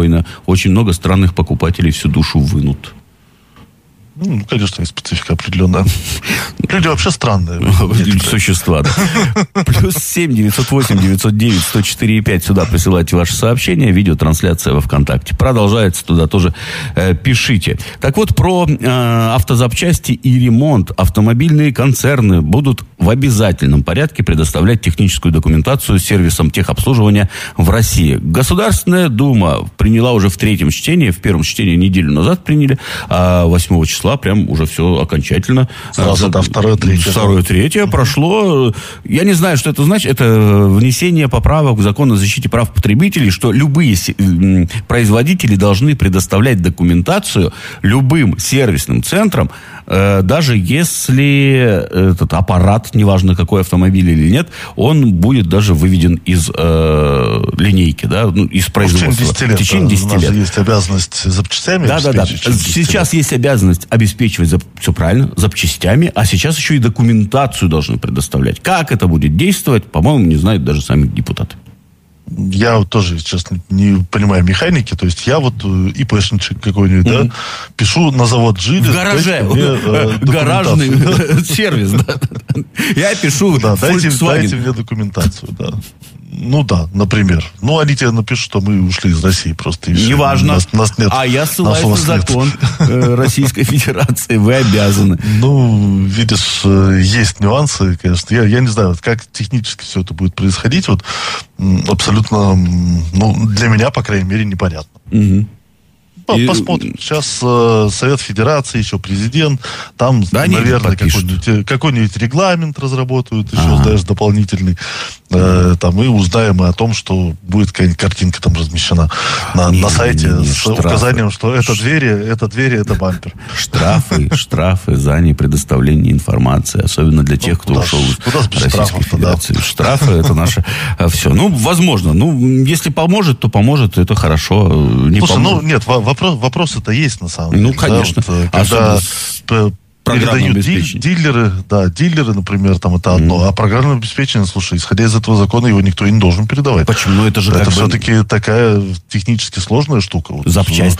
устроено. Очень много странных покупателей всю душу вынут. Ну, конечно, есть специфика определенная. Люди вообще странные. Существа. Плюс 7 908 909 104 5. Сюда присылайте ваши сообщения. Видеотрансляция во ВКонтакте продолжается. Туда тоже пишите. Так вот, про автозапчасти и ремонт. Автомобильные концерны будут в обязательном порядке предоставлять техническую документацию сервисам техобслуживания в России. Государственная Дума приняла уже в третьем чтении. В первом чтении неделю назад приняли. А 8 числа прям уже все окончательно. Сразу, да, второе, третье прошло. Я не знаю, что это значит. Это внесение поправок в закон о защите прав потребителей, что любые производители должны предоставлять документацию любым сервисным центрам, даже если этот аппарат, неважно какой автомобиль или нет, он будет даже выведен из линейки, да, из производства. В течение 10 лет. Есть обязанность запчастями. Да. Сейчас есть обязанность обеспечивать все правильно, запчастями, а сейчас еще и документацию должны предоставлять. Как это будет действовать, по-моему, не знают даже сами депутаты. Я тоже, честно, не понимаю механики. То есть я вот ИПшничек какой-нибудь, да, пишу на завод «Жилис». В гараже. Гаражный сервис, да. Я пишу Volkswagen. Дайте мне документацию, да. Ну да, например. Ну, они тебе напишут, что мы ушли из России просто. Неважно. Нас нет. А я ссылаюсь на закон Российской Федерации. Вы обязаны. Ну, видишь, есть нюансы, конечно. Я не знаю, как технически все это будет происходить. Вот абсолютно, ну, для меня, по крайней мере, непонятно. Угу. Посмотрим. Сейчас Совет Федерации, еще президент. Там, да, наверное, какой-нибудь регламент разработают, еще, знаешь, дополнительный. Там и узнаем о том, что будет какая-нибудь картинка там размещена на сайте с указанием, что это двери, это бампер. Штрафы за непредоставление информации, особенно для тех, кто ушел из Российской Федерации. Штрафы — это наше все. Ну, возможно. Ну, если поможет, то поможет, это хорошо. Слушай, ну, нет, вопросы-то есть на самом деле. Ну, конечно. Когда передают дилеры, например, там это одно, а программное обеспечение, слушай, исходя из этого закона, его никто и не должен передавать. Почему? Ну, это же все-таки такая технически сложная штука. Запчасть.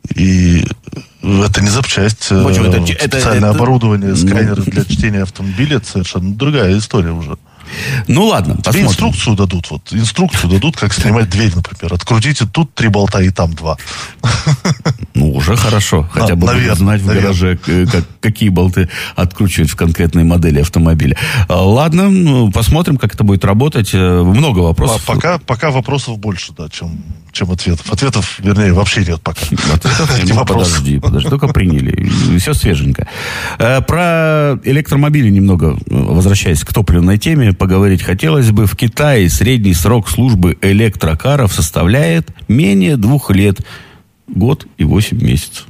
И это не запчасть. Специальное оборудование, сканеры для чтения автомобиля, это совершенно другая история уже. Ну ладно, посмотрим. Инструкцию дадут, как снимать дверь, например. Открутите тут 3 болта и там 2. Ну, уже хорошо. Хотя бы знать в гараже, какие болты откручивать в конкретной модели автомобиля. Ладно, посмотрим, как это будет работать. Много вопросов. Пока вопросов больше, да, чем ответов. Ответов, вернее, вообще нет пока. Подожди, только приняли. Все свеженько. Про электромобили немного, возвращаясь к топливной теме, поговорить хотелось бы. В Китае средний срок службы электрокаров составляет менее 2 лет. Год и 8 месяцев.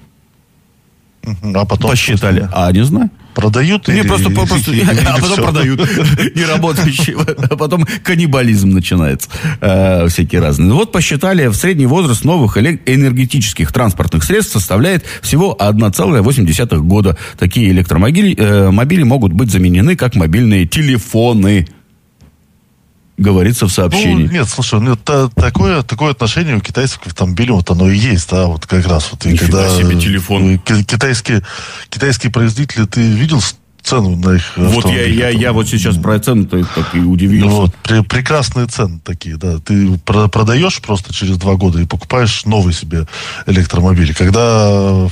А потом посчитали. Не знаю. Продают? А потом продают. Неработающие. А потом каннибализм начинается. Всякие разные. Ну вот посчитали, в средний возраст новых энергетических транспортных средств составляет всего 1,8 года. Такие электромобили могут быть заменены как мобильные телефоны. Говорится в сообщении. Нет, слушай, такое отношение у китайцев к автомобилям, вот оно и есть, да, вот как раз. Вот, и когда себе телефон. Китайские производители, ты видел цену на их автомобили? Я вот сейчас про цену так и удивился. Ну, вот, прекрасные цены такие, да. Ты продаешь просто через 2 года и покупаешь новый себе электромобиль. Когда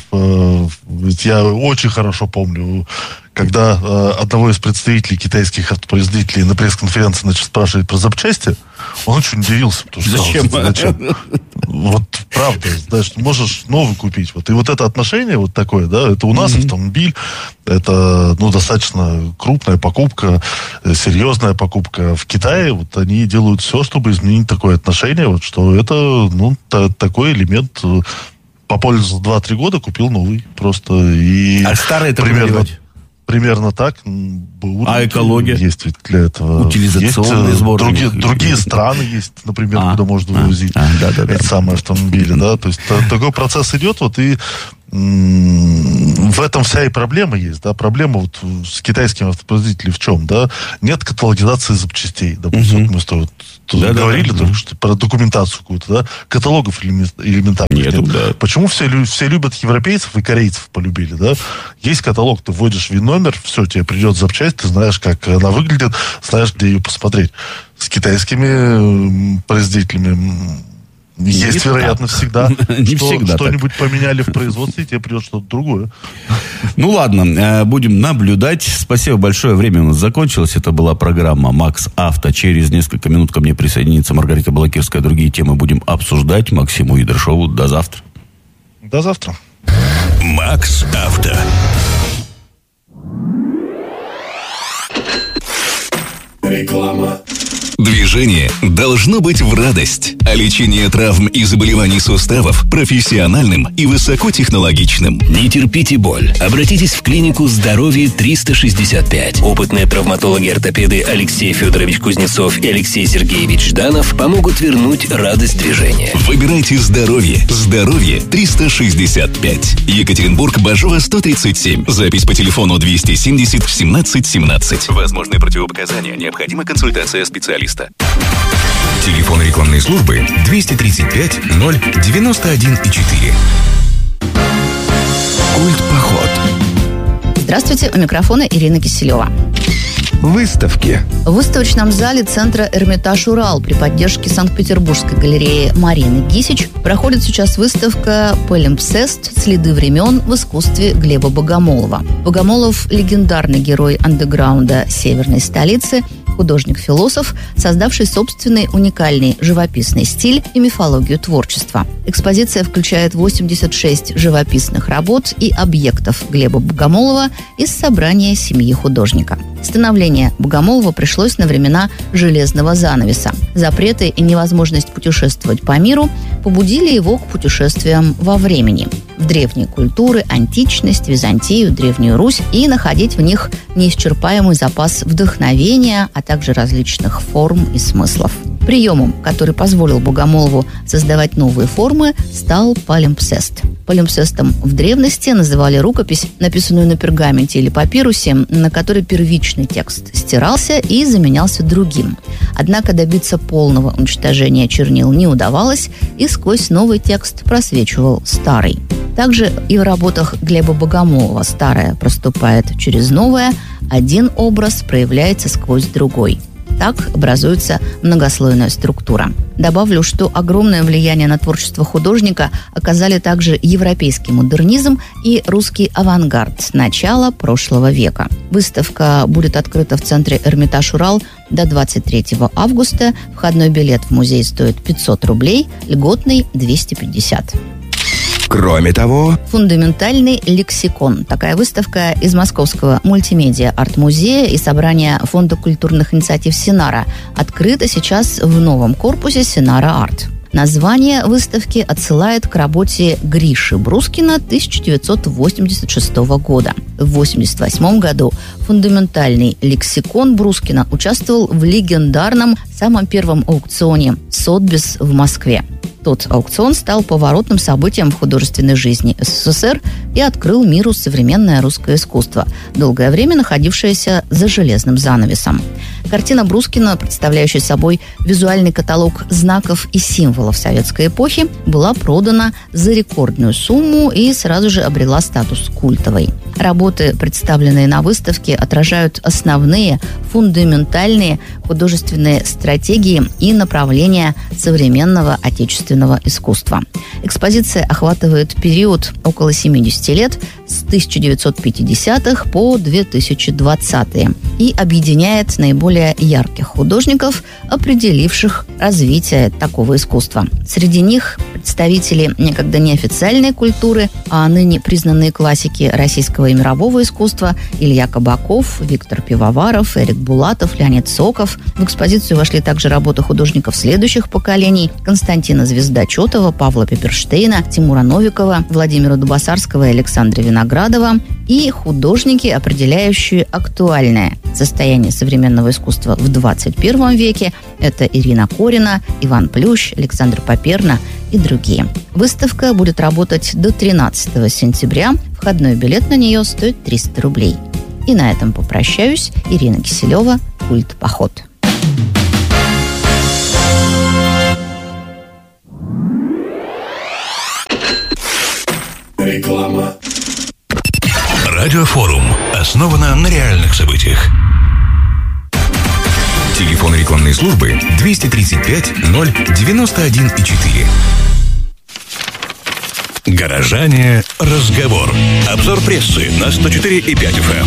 я очень хорошо помню, когда одного из представителей китайских автопроизводителей на пресс-конференции начал спрашивать про запчасти, он очень удивился. Потому что зачем? Вот правда, знаешь, можешь новый купить. Вот. И вот это отношение вот такое, да, это у нас автомобиль, это, ну, достаточно крупная покупка, серьезная покупка. В Китае вот они делают все, чтобы изменить такое отношение, вот, что это, ну, такой элемент. Попользовался 2-3 года, купил новый просто. И старый-то примерно так. Экология? Есть ведь для этого. Утилизационные сборы. Другие страны есть, например, куда можно вывозить эти самые автомобили. Да? То есть такой процесс идет. Вот, и в этом вся и проблема есть, да, проблема вот с китайскими автопроизводителями в чем, да, нет каталогизации запчастей, допустим, мы с тобой говорили только что про документацию какую-то, да, каталогов элементарных нет. Да. Почему все любят европейцев и корейцев полюбили, да, есть каталог, ты вводишь ВИН-номер, все, тебе придет запчасть, ты знаешь, как она выглядит, знаешь, где ее посмотреть. С китайскими производителями есть вероятность всегда, что что-нибудь поменяли в производстве, и тебе придет что-то другое. Ну ладно, будем наблюдать. Спасибо большое, время у нас закончилось. Это была программа «Макс Авто». Через несколько минут ко мне присоединится Маргарита Балакирская. Другие темы будем обсуждать. Максиму Идершову. До завтра. До завтра. «Макс Авто». Реклама. Движение должно быть в радость, а лечение травм и заболеваний суставов профессиональным и высокотехнологичным. Не терпите боль. Обратитесь в клинику «Здоровье 365». Опытные травматологи-ортопеды Алексей Федорович Кузнецов и Алексей Сергеевич Жданов помогут вернуть радость движения. Выбирайте «Здоровье». «Здоровье 365». Екатеринбург, Бажова, 137. Запись по телефону 270 17 17. Возможны противопоказания. Необходима консультация специалиста. Телефон рекламной службы 235 091 4. Культпоход. Здравствуйте, у микрофона Ирина Киселева. Выставки. В выставочном зале центра «Эрмитаж Урал» при поддержке Санкт-Петербургской галереи Марины Гисич проходит сейчас выставка «Полимпсест. Следы времен в искусстве» Глеба Богомолова. Богомолов – легендарный герой андеграунда северной столицы, художник-философ, создавший собственный уникальный живописный стиль и мифологию творчества. Экспозиция включает 86 живописных работ и объектов Глеба Богомолова из собрания семьи художника. Становление Богомолова пришлось на времена железного занавеса. Запреты и невозможность путешествовать по миру побудили его к путешествиям во времени, в древние культуры, античность, Византию, Древнюю Русь и находить в них неисчерпаемый запас вдохновения, а также различных форм и смыслов. Приемом, который позволил Богомолову создавать новые формы, стал палимпсест. Палимпсестом в древности называли рукопись, написанную на пергаменте или папирусе, на которой первичный текст стирался и заменялся другим. Однако добиться полного уничтожения чернил не удавалось, и сквозь новый текст просвечивал старый. Также и в работах Глеба Богомолова старое проступает через новое, один образ проявляется сквозь другой. Так образуется многослойная структура. Добавлю, что огромное влияние на творчество художника оказали также европейский модернизм и русский авангард начала прошлого века. Выставка будет открыта в центре «Эрмитаж Урал» до 23 августа. Входной билет в музей стоит 500 рублей, льготный – 250. Кроме того, «Фундаментальный лексикон». Такая выставка из Московского мультимедиа-арт-музея и собрания Фонда культурных инициатив «Синара» открыта сейчас в новом корпусе «Синара Арт». Название выставки отсылает к работе Гриши Брускина 1986 года. В 1988 году фундаментальный лексикон Брускина участвовал в легендарном самом первом аукционе «Сотбис» в Москве. Тот аукцион стал поворотным событием в художественной жизни СССР и открыл миру современное русское искусство, долгое время находившееся за железным занавесом. Картина Брускина, представляющая собой визуальный каталог знаков и символов советской эпохи, была продана за рекордную сумму и сразу же обрела статус культовой. Работы, представленные на выставке, отражают основные, фундаментальные художественные стратегии и направления современного отечественного искусства. Экспозиция охватывает период около 70 лет с 1950-х по 2020-е и объединяет наиболее ярких художников, определивших развитие такого искусства. Среди них представители некогда неофициальной культуры, а ныне признанные классики российского и мирового искусства Илья Кабаков, Виктор Пивоваров, Эрик Булатов, Леонид Соков. В экспозицию вошли также работы художников следующих поколений: Константина Звездочетова, Павла Пепперштейна, Тимура Новикова, Владимира Дубасарского и Александра Виноградова и художники, определяющие актуальное состояние современного искусства в 21 веке. Это Ирина Корина, Иван Плющ, Александр Поперна и другие. Выставка будет работать до 13 сентября. Входной билет на нее стоит 300 рублей. И на этом попрощаюсь. Ирина Киселева, «Культ Поход». Реклама. Радиофорум основано на реальных событиях. Телефон рекламной службы 235 091,4. Горожане. Разговор. Обзор прессы на 104,5 FM.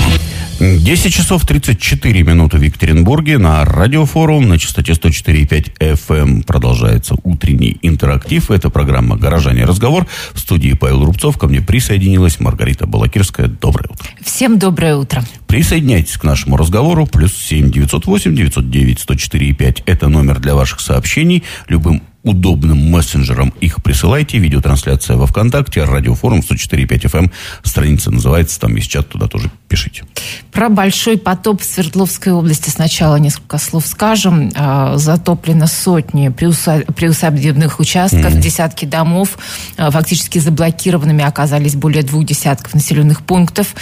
10 часов 34 минуты в Екатеринбурге. На радиофорум на частоте 104,5 FM продолжается утренний интерактив. Это программа «Горожане. Разговор». В студии Павел Рубцов. Ко мне присоединилась Маргарита Балакирская. Доброе утро. Всем доброе утро. Присоединяйтесь к нашему разговору. +7 908 909 104,5. Это номер для ваших сообщений. Любым удобным мессенджером их присылайте. Видеотрансляция во ВКонтакте. Радиофорум 104,5 FM. Страница называется. Там есть чат. Туда тоже пишите. Про большой потоп в Свердловской области сначала несколько слов скажем. Затоплено сотни приусадебных участков, десятки домов. Фактически заблокированными оказались более 2 десятков населенных пунктов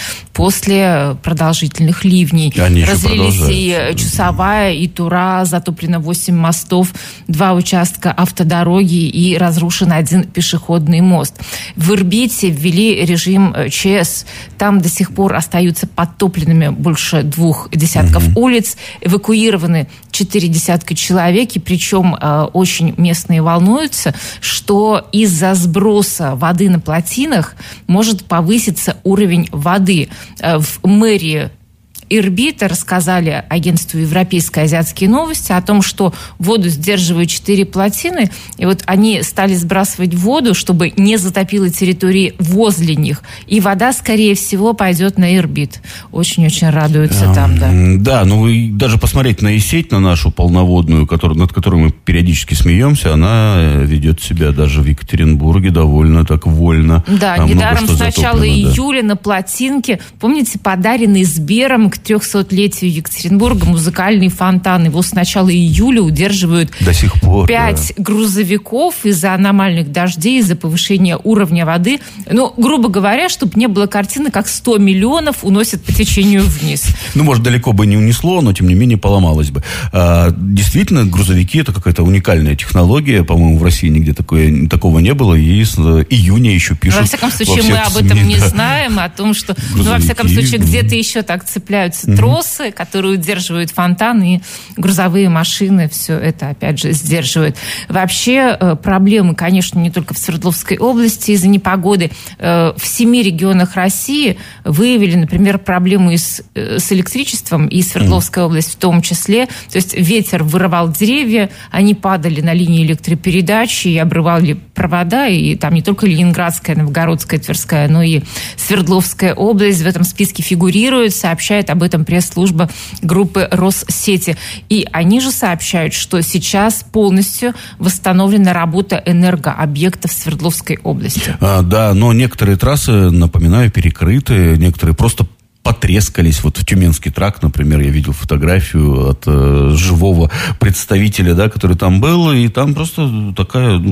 после продолжительных ливней. Разлились и Чусовая, и Тура. Затоплено 8 мостов, 2 участка автодороги и разрушен 1 пешеходный мост. В Ирбите ввели режим ЧС. Там до сих пор остаются подтопленными больше 2 десятков улиц. Эвакуированы 4 десятка человек. И причем очень местные волнуются, что из-за сброса воды на плотинах может повыситься уровень воды. В мэрии Ирбита рассказали агентству «Европейские азиатские новости» о том, что воду сдерживают 4 плотины, и вот они стали сбрасывать воду, чтобы не затопило территории возле них, и вода, скорее всего, пойдет на Ирбит. Очень-очень радуются там, да. Да, ну и даже посмотреть на сеть, на нашу полноводную, над которой мы периодически смеемся, она ведет себя даже в Екатеринбурге довольно так вольно. Да, недаром с начала июля на плотинке, помните, подаренный Сбером к 300-летию Екатеринбурга музыкальный фонтан. Его с начала июля удерживают до сих пор, 5 грузовиков из-за аномальных дождей, из-за повышения уровня воды. Ну, грубо говоря, чтобы не было картины, как 100 миллионов уносят по течению вниз. Ну, может, далеко бы не унесло, но, тем не менее, поломалось бы. Действительно, грузовики – это какая-то уникальная технология. По-моему, в России нигде такого не было. И с июня еще пишут. Во всяком случае, мы об этом не знаем, о том, что, во всяком случае, где-то еще так цепляются тросы, которые удерживают фонтан, и грузовые машины все это, опять же, сдерживают. Вообще, проблемы, конечно, не только в Свердловской области из-за непогоды. В 7 регионах России выявили, например, проблему с электричеством, и Свердловская область в том числе. То есть ветер вырывал деревья, они падали на линии электропередачи и обрывали провода, и там не только Ленинградская, Новгородская, Тверская, но и Свердловская область в этом списке фигурирует, сообщает об этом пресс-служба группы Россети. И они же сообщают, что сейчас полностью восстановлена работа энергообъектов Свердловской области. Да, но некоторые трассы, напоминаю, перекрыты, некоторые просто потрескались. Вот в Тюменский тракт, например, я видел фотографию от живого представителя, да, который там был, и там просто такая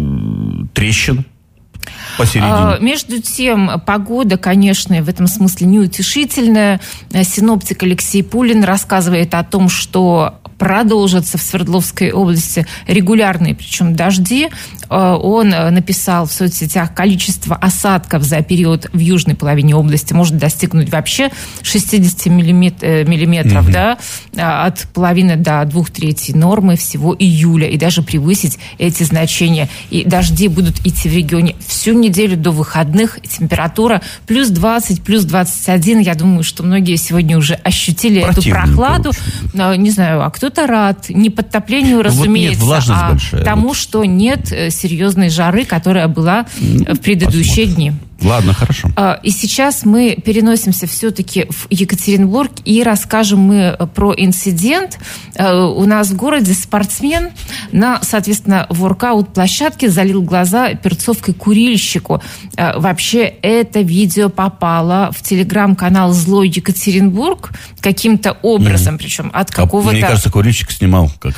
трещина посередине. Между тем, погода, конечно, в этом смысле неутешительная. Синоптик Алексей Пулин рассказывает о том, что продолжатся в Свердловской области регулярные, причем дожди. Он написал в соцсетях, количество осадков за период в южной половине области может достигнуть вообще 60 миллиметров, да, от половины до 2/3 нормы всего июля, и даже превысить эти значения. И дожди будут идти в регионе всю неделю до выходных. Температура +20, +21. Я думаю, что многие сегодня уже ощутили эту прохладу. Не знаю, а кто-то рад. Не подтоплению, разумеется, а большая, тому, что нет серьезной жары, которая была в предыдущие дни. Ладно, хорошо. И сейчас мы переносимся все-таки в Екатеринбург и расскажем мы про инцидент. У нас в городе спортсмен на, соответственно, воркаут-площадке залил глаза перцовкой курильщику. Вообще это видео попало в телеграм-канал «Злой Екатеринбург» каким-то образом, причем от какого-то... Мне кажется, курильщик снимал как раз.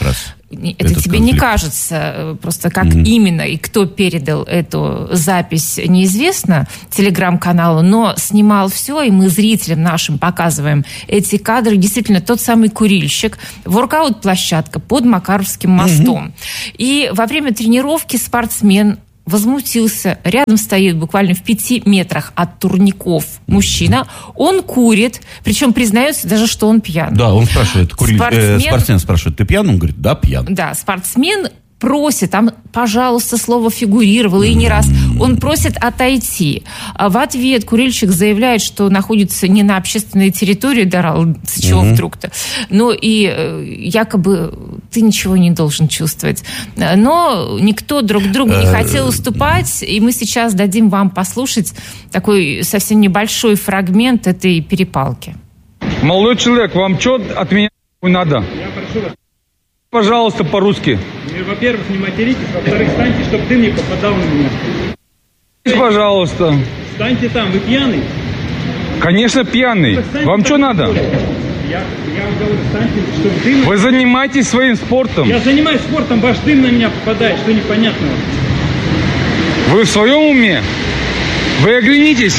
Это тебе не кажется, просто как именно и кто передал эту запись, неизвестно телеграм-каналу, но снимал все, и мы зрителям нашим показываем эти кадры. Действительно, тот самый курильщик, воркаут-площадка под Макаровским мостом. И во время тренировки спортсмен возмутился. Рядом стоит буквально в 5 метрах от турников мужчина. Он курит, причем признается даже, что он пьян. Да, он спрашивает, спортсмен спрашивает, ты пьян? Он говорит, да, пьян. Да, спортсмен просит, там, пожалуйста, слово фигурировало и не раз, он просит отойти. А в ответ курильщик заявляет, что находится не на общественной территории, дарал, с чего вдруг-то, но и якобы ты ничего не должен чувствовать. Но никто друг другу не хотел уступать, и мы сейчас дадим вам послушать такой совсем небольшой фрагмент этой перепалки. Молодой человек, вам что от меня надо? Я прошу вас. Пожалуйста, по-русски. Во-первых, не материтесь, во-вторых, встаньте, чтобы дым не попадал на меня. Пожалуйста. Встаньте там, вы пьяный? Конечно, пьяный. Вам что надо? Я вам говорю, встаньте, чтобы дым... Вы занимаетесь своим спортом. Я занимаюсь спортом, ваш дым на меня попадает, что непонятного? Вы в своем уме? Вы оглянитесь.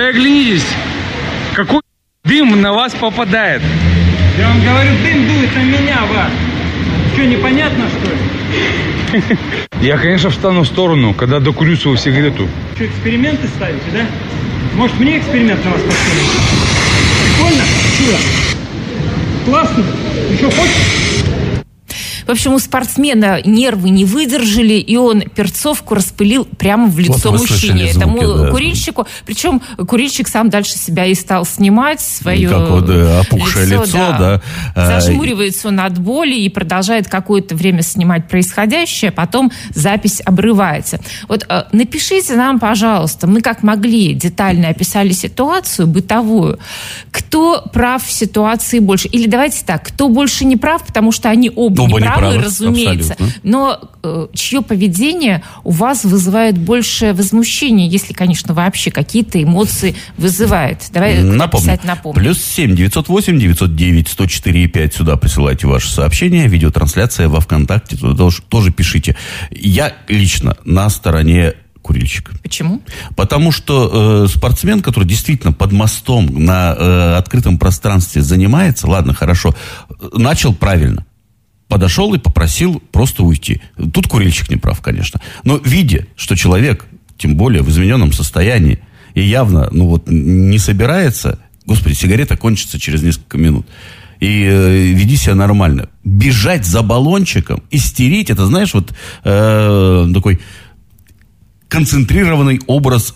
Какой дым на вас попадает? Я вам говорю, дым дует на меня, ваш. Что, непонятно, что ли? Я, конечно, встану в сторону, когда докурю свою сигарету. Что, эксперименты ставите, да? Может, мне эксперимент на вас поставить? Прикольно? Чудо? Классно? Еще хочешь? В общем, у спортсмена нервы не выдержали, и он перцовку распылил прямо в лицо мужчине, этому курильщику. Причем курильщик сам дальше себя и стал снимать свое опухшее лицо. Зажмуривается он от боли и продолжает какое-то время снимать происходящее, потом запись обрывается. Вот напишите нам, пожалуйста, мы как могли детально описали ситуацию бытовую. Кто прав в ситуации больше? Или давайте так, кто больше не прав, потому что они оба не правы, разумеется. Абсолютно. Но чье поведение у вас вызывает большее возмущение, если, конечно, вообще какие-то эмоции вызывает? Давай напомню. +7 908 909 104 5. Сюда присылайте ваши сообщения. Видеотрансляция во ВКонтакте. Туда тоже пишите. Я лично на стороне курильщика. Почему? Потому что спортсмен, который действительно под мостом на открытом пространстве занимается, ладно, хорошо, начал правильно. Подошел и попросил просто уйти. Тут курильщик не прав, конечно. Но видя, что человек, тем более в измененном состоянии, и явно, не собирается, господи, сигарета кончится через несколько минут, и веди себя нормально. Бежать за баллончиком, истерить, это, знаешь, такой концентрированный образ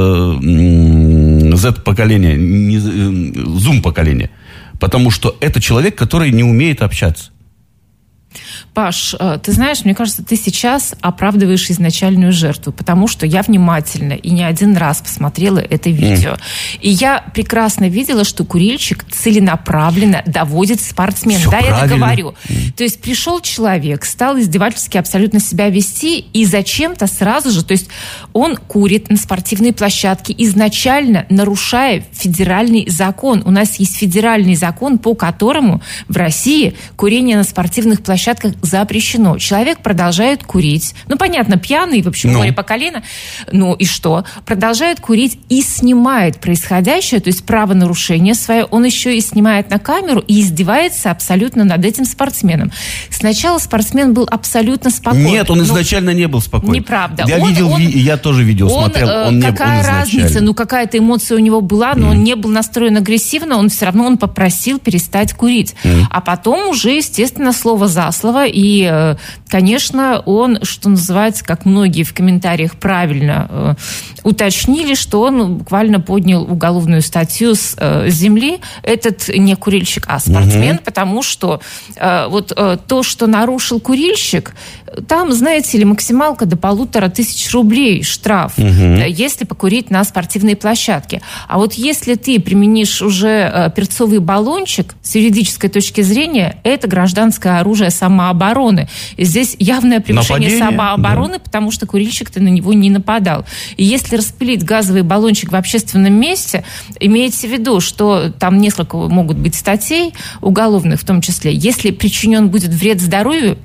Z-поколения, Zoom-поколения. Потому что это человек, который не умеет общаться. Паш, ты знаешь, мне кажется, ты сейчас оправдываешь изначальную жертву, потому что я внимательно и не один раз посмотрела это видео. И я прекрасно видела, что курильщик целенаправленно доводит спортсмена. Все правильно. Я это говорю. То есть пришел человек, стал издевательски абсолютно себя вести, и зачем-то сразу же, то есть он курит на спортивной площадке, изначально нарушая федеральный закон. У нас есть федеральный закон, по которому в России курение на спортивных площадках запрещено. Человек продолжает курить. Понятно, пьяный, в общем, море по колено. И что? Продолжает курить и снимает происходящее, то есть правонарушение свое. Он еще и снимает на камеру и издевается абсолютно над этим спортсменом. Сначала спортсмен был абсолютно спокоен. Нет, он изначально не был спокоен. Неправда. Я тоже видео смотрел. Какая разница? Какая-то эмоция у него была, но он не был настроен агрессивно, он все равно попросил перестать курить. А потом уже, естественно, слово за слово. И, конечно, он, что называется, как многие в комментариях правильно уточнили, что он буквально поднял уголовную статью с земли. Этот не курильщик, а спортсмен, потому что то, что нарушил курильщик, там, знаете ли, максималка до 1500 рублей штраф, если покурить на спортивной площадке. А вот если ты применишь уже перцовый баллончик, с юридической точки зрения, это гражданское оружие самообороны. И здесь явное превышение самообороны, потому что курильщик-то на него не нападал. И если распылить газовый баллончик в общественном месте, имейте в виду, что там несколько могут быть статей уголовных в том числе. Если причинен будет вред здоровью,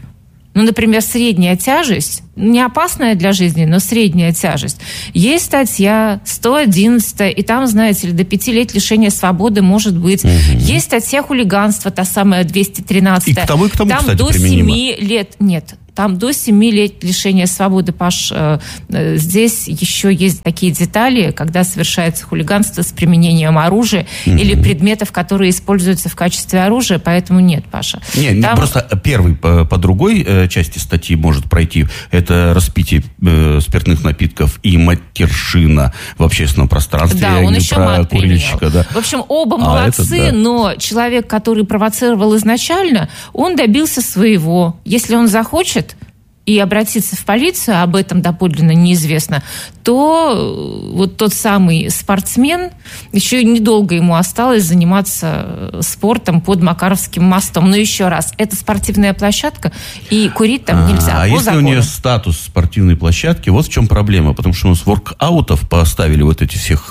ну, например, средняя тяжесть, не опасная для жизни, но средняя тяжесть. Есть статья 111, и там, знаете ли, до 5 лет лишения свободы может быть. Есть статья хулиганства, та самая 213. И к тому, там кстати, до применимо. 7 лет... Нет, там до 7 лет лишения свободы, Паш. Здесь еще есть такие детали, когда совершается хулиганство с применением оружия или предметов, которые используются в качестве оружия, поэтому нет, Паша. Нет, там... просто первый по другой части статьи может пройти. Это распитие спиртных напитков и матершина в общественном пространстве. Да, он еще мат применил. Да. В общем, оба молодцы, но человек, который провоцировал изначально, он добился своего. Если он захочет и обратиться в полицию, об этом доподлинно неизвестно, то вот тот самый спортсмен, еще недолго ему осталось заниматься спортом под Макаровским мостом. Но еще раз, это спортивная площадка, и курить там нельзя. А если у нее статус спортивной площадки, вот в чем проблема. Потому что у нас воркаутов поставили вот этих всех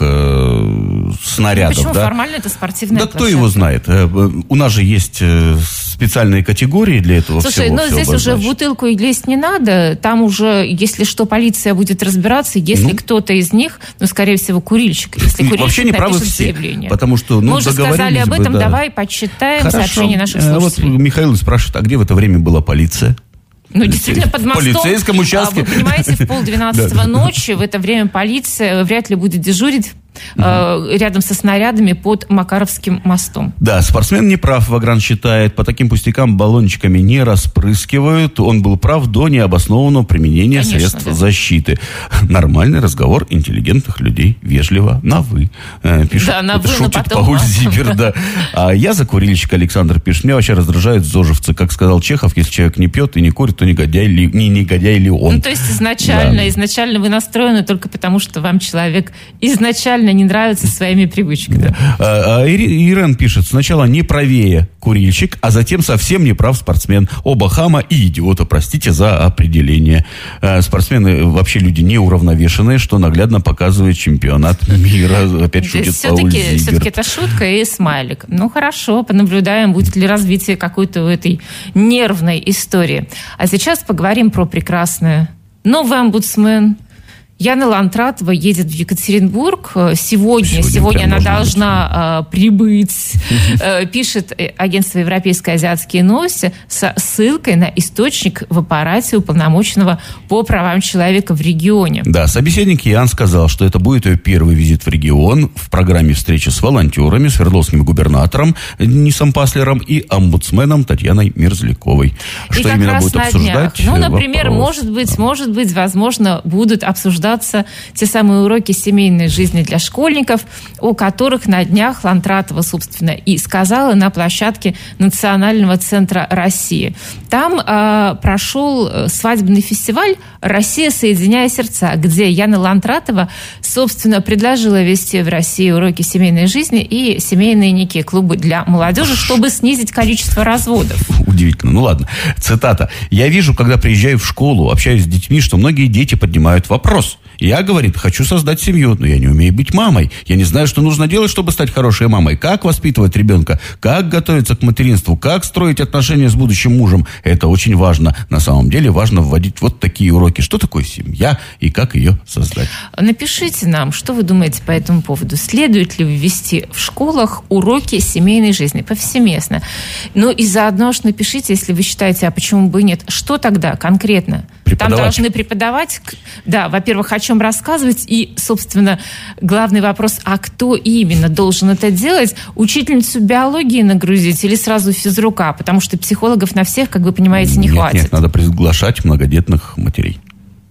снарядов. Почему да? формально это спортивная площадка? Да кто его знает. У нас же есть специальные категории для этого всего. Слушай, здесь уже в бутылку лезть не надо. Там уже, если что, полиция будет разбираться, если кто-то из них, скорее всего, курильщик. Если курильщик вообще не правы все, заявление. Потому что, мы уже сказали об этом, да. Давай почитаем сообщения наших слушателей. Вот Михаил спрашивает, а где в это время была полиция? Ну, действительно, под мостом. В полицейском участке. Вы понимаете, в 11:30 ночи в это время полиция вряд ли будет дежурить рядом со снарядами под Макаровским мостом. Да, спортсмен не прав, Вагран считает. По таким пустякам баллончиками не распрыскивают. Он был прав до необоснованного применения средств защиты. Нормальный разговор интеллигентных людей. Вежливо, на «вы». Пишет, да, на «вы», шутит Пауль Зибер, да. А я за курильщика, Александр пишет. Меня вообще раздражают зожевцы. Как сказал Чехов, если человек не пьет и не курит, то не негодяй ли он. Ну, то есть изначально вы настроены только потому, что вам человек изначально не нравится своими привычками. Да. Ирен пишет, сначала не правее курильщик, а затем совсем не прав спортсмен. Оба хама и идиота, простите за определение. Спортсмены вообще люди неуравновешенные, что наглядно показывает чемпионат мира. Опять шутит Пауль Зибер. Все-таки это шутка и смайлик. Ну, хорошо, понаблюдаем, будет ли развитие какой-то в этой нервной истории. А сейчас поговорим про прекрасное. Новый омбудсмен Яна Лантратова едет в Екатеринбург. Сегодня она должна прибыть. Пишет агентство «Европейские азиатские новости» со ссылкой на источник в аппарате уполномоченного по правам человека в регионе. Да, собеседник Ян сказал, что это будет ее первый визит в регион в программе встречи с волонтерами, Свердловским губернатором Денисом Паслером и омбудсменом Татьяной Мерзляковой. Что именно будет обсуждать? Ну, например, может быть, возможно, будут обсуждаться те самые уроки семейной жизни для школьников, о которых на днях Лантратова, собственно, и сказала на площадке Национального центра России. Там прошел свадебный фестиваль «Россия, соединяя сердца», где Яна Лантратова, собственно, предложила вести в России уроки семейной жизни и семейные некие клубы для молодежи, чтобы снизить количество разводов. Удивительно. Ну ладно. Цитата. «Я вижу, когда приезжаю в школу, общаюсь с детьми, что многие дети поднимают вопрос. Я, говорит, хочу создать семью, но я не умею быть мамой. Я не знаю, что нужно делать, чтобы стать хорошей мамой. Как воспитывать ребенка, как готовиться к материнству, как строить отношения с будущим мужем. Это очень важно. На самом деле важно вводить вот такие уроки. Что такое семья и как ее создать?» Напишите нам, что вы думаете по этому поводу. Следует ли ввести в школах уроки семейной жизни повсеместно? Ну и заодно ж напишите, если вы считаете, а почему бы и нет, что тогда конкретно? Там должны преподавать, да, во-первых, о чем рассказывать, и, собственно, главный вопрос, а кто именно должен это делать? Учительницу биологии нагрузить или сразу физрука? Потому что психологов на всех, как вы понимаете, не хватит. Нет, надо приглашать многодетных матерей.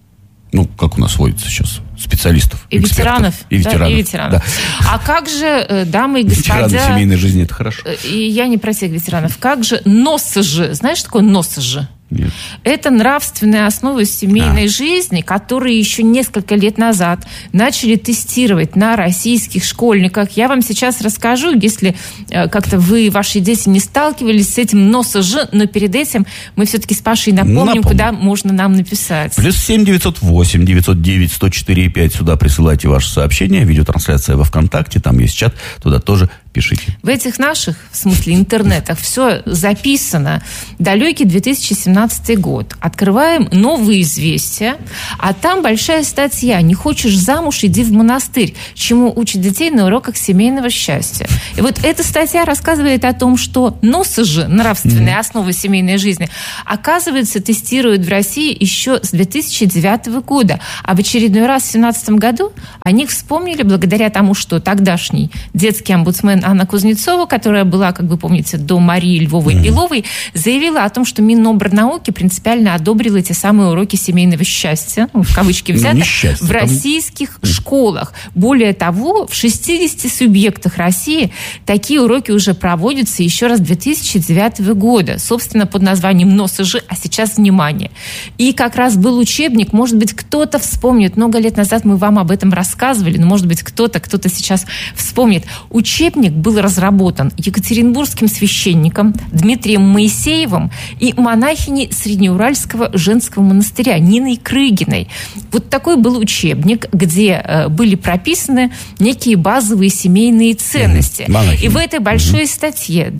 Ну, как у нас водится сейчас, специалистов, и экспертов. Ветеранов. Да. А как же, дамы и господа... Ветераны семейной жизни, это хорошо. И я не про тех ветеранов. Как же НОСЖ? Знаешь, что такое НОСЖ? Нет. Это нравственные основы семейной жизни, которые еще несколько лет назад начали тестировать на российских школьниках. Я вам сейчас расскажу, если как-то вы, ваши дети не сталкивались с этим НОСЖ, но перед этим мы все-таки с Пашей напомним, куда можно нам написать. +7 908 909 104 5. Сюда присылайте ваши сообщения. Видеотрансляция во ВКонтакте, там есть чат, туда тоже Пишите. В этих наших, в смысле интернетах, все записано. Далекий 2017 год. Открываем новые известия, а там большая статья. Не хочешь замуж, иди в монастырь. Чему учат детей на уроках семейного счастья. И вот эта статья рассказывает о том, что НОСЖ, нравственные основы семейной жизни, оказывается, тестируют в России еще с 2009 года. А в очередной раз в 2017 году о них вспомнили благодаря тому, что тогдашний детский омбудсмен Анна Кузнецова, которая была, как вы помните, до Марии Львовой-Беловой, заявила о том, что Минобрнауки принципиально одобрил эти самые уроки семейного счастья, в кавычки взято, в российских школах. Более того, в 60 субъектах России такие уроки уже проводятся еще раз 2009 года, собственно, под названием НОСЖ, а сейчас внимание. И как раз был учебник, может быть, кто-то вспомнит, много лет назад мы вам об этом рассказывали, но, может быть, кто-то сейчас вспомнит. Учебник был разработан екатеринбургским священником Дмитрием Моисеевым и монахиней Среднеуральского женского монастыря Ниной Крыгиной. Вот такой был учебник, где были прописаны некие базовые семейные ценности. И в этой большой статье,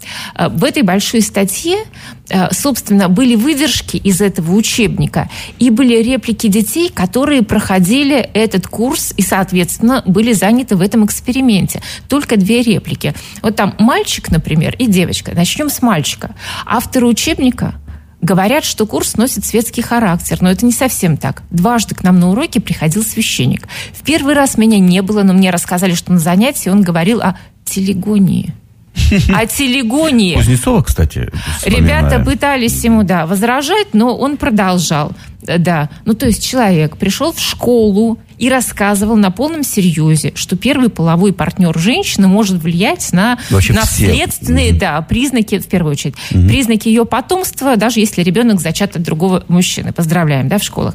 в этой большой статье, собственно, были выдержки из этого учебника и были реплики детей, которые проходили этот курс и, соответственно, были заняты в этом эксперименте. Только 2 реплики. Вот там мальчик, например, и девочка. Начнем с мальчика. Авторы учебника говорят, что курс носит светский характер, но это не совсем так. 2 к нам на уроки приходил священник. В первый раз меня не было, но мне рассказали, что на занятии он говорил о телегонии. О телегонии. Кузнецова, кстати, ребята пытались ему, возражать, но он продолжал. То есть человек пришел в школу и рассказывал на полном серьезе, что первый половой партнер женщины может влиять на наследственные признаки, в первую очередь, признаки ее потомства, даже если ребенок зачат от другого мужчины. Поздравляем, в школах.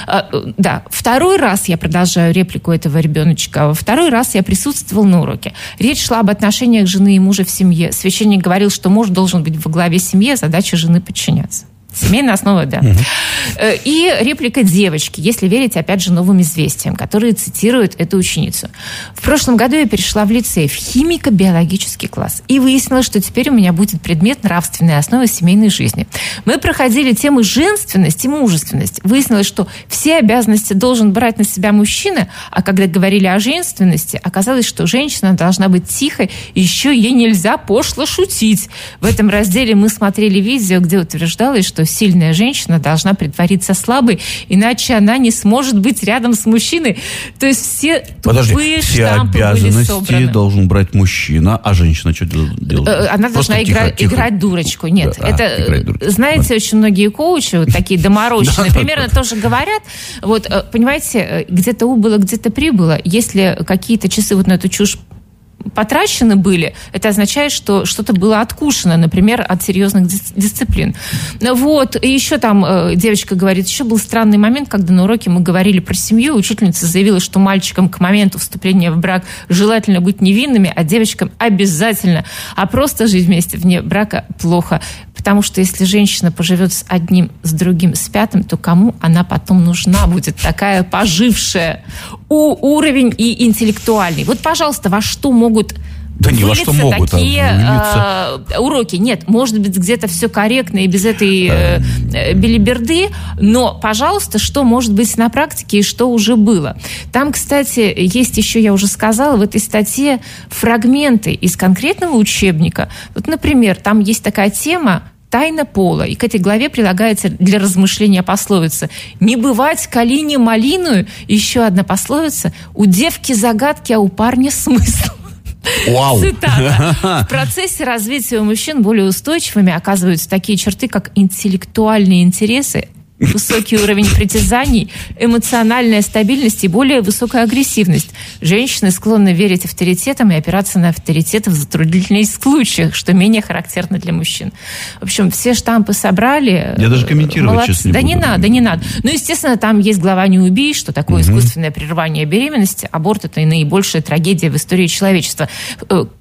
Второй раз я продолжаю реплику этого ребеночка. Второй раз я присутствовал на уроке. Речь шла об отношениях жены и мужа в семье. Священник говорил, что муж должен быть во главе семьи, а задача жены подчиняться. Семейная основа, И реплика девочки, если верить, опять же, новым известиям, которые цитируют эту ученицу. В прошлом году я перешла в лицей, в химико-биологический класс, и выяснилось, что теперь у меня будет предмет нравственной основы семейной жизни. Мы проходили темы женственность и мужественность. Выяснилось, что все обязанности должен брать на себя мужчина, а когда говорили о женственности, оказалось, что женщина должна быть тихой, и еще ей нельзя пошло шутить. В этом разделе мы смотрели видео, где утверждалось, что сильная женщина должна притвориться слабой, иначе она не сможет быть рядом с мужчиной. То есть все тупые штампы были собраны. Все обязанности должен брать мужчина, а женщина что делает? Она должна играть дурочку. Нет, знаете, очень многие коучи, такие доморощенные, примерно тоже говорят, понимаете, где-то убыло, где-то прибыло. Если какие-то часы на эту чушь потрачены были, это означает, что что-то было откушено, например, от серьезных дисциплин. И еще там девочка говорит, еще был странный момент, когда на уроке мы говорили про семью, учительница заявила, что мальчикам к моменту вступления в брак желательно быть невинными, а девочкам обязательно, а просто жить вместе вне брака плохо. Потому что если женщина поживет с одним, с другим, с пятым, то кому она потом нужна будет, такая пожившая? Уровень и интеллектуальный. Пожалуйста, во что могут вылиться такие уроки? Нет, может быть, где-то все корректно и без этой белиберды, но, пожалуйста, что может быть на практике и что уже было? Там, кстати, есть еще, я уже сказала, в этой статье фрагменты из конкретного учебника. Например, там есть такая тема «Тайна пола». И к этой главе прилагается для размышления пословица «Не бывать калине малиную». Еще одна пословица «У девки загадки, а у парня смысл». Вау. Цитата. В процессе развития у мужчин более устойчивыми оказываются такие черты, как интеллектуальные интересы, высокий уровень притязаний, эмоциональная стабильность и более высокая агрессивность. Женщины склонны верить авторитетам и опираться на авторитеты в затруднительных случаях, что менее характерно для мужчин. В общем, все штампы собрали. Я даже комментировать, честно, не буду. Не надо. Естественно, там есть глава «Не убей», что такое искусственное прерывание беременности. Аборт – это и наибольшая трагедия в истории человечества.